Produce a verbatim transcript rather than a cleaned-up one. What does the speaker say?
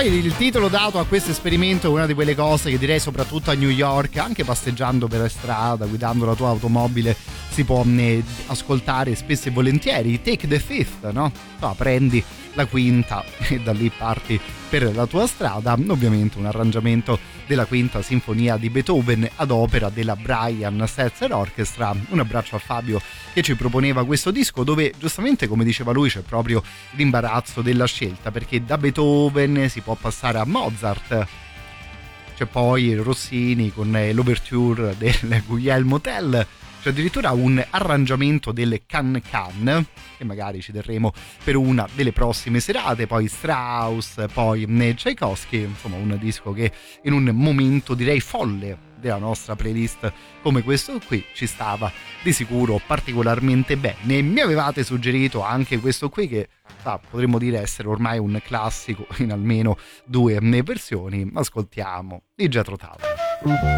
Poi il titolo dato a questo esperimento è una di quelle cose che direi soprattutto a New York, anche passeggiando per strada, guidando la tua automobile, si può eh, ascoltare spesso e volentieri. Take the Fifth, no? No, prendi la quinta e da lì parti per la tua strada. Ovviamente un arrangiamento della quinta sinfonia di Beethoven ad opera della Brian Setzer Orchestra. Un abbraccio a Fabio che ci proponeva questo disco, dove giustamente, come diceva lui, c'è proprio l'imbarazzo della scelta, perché da Beethoven si può passare a Mozart, c'è poi Rossini con l'ouverture del Guglielmo Tell, c'è addirittura un arrangiamento del Can Can, che magari ci terremo per una delle prossime serate, poi Strauss, poi Tchaikovsky, insomma un disco che in un momento direi folle della nostra playlist come questo qui ci stava di sicuro particolarmente bene. Mi avevate suggerito anche questo qui che ah, potremmo dire essere ormai un classico in almeno due versioni. Ascoltiamo i Jethro Tull.